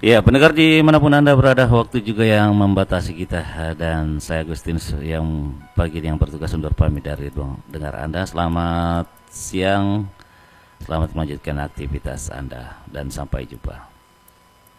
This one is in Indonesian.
Ya, pendengar dimanapun Anda berada, waktu juga yang membatasi kita. Dan saya Agustinus yang pagi ini yang bertugas undur pamit dari ruang dengar Anda. Selamat siang, selamat melanjutkan aktivitas Anda, dan sampai jumpa.